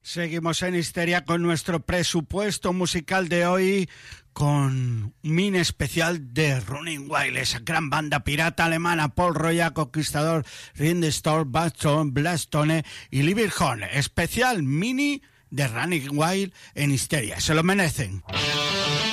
Seguimos en Histeria con nuestro presupuesto musical de hoy, con un mini especial de Running Wild, esa gran banda pirata alemana, Paul Roya, Conquistador, Rindstorm, Baston, Blastone y Liberhorn. Especial mini de Running Wild en Histeria. Se lo merecen.